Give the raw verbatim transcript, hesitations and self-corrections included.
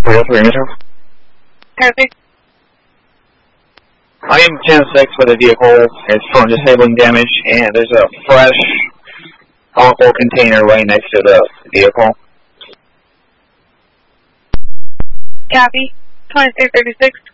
three oh three, Metro. Perfect. I am ten six for the vehicle. It's from disabling damage, and there's a fresh alcohol container right next to the vehicle. Copy. twenty-three thirty-six.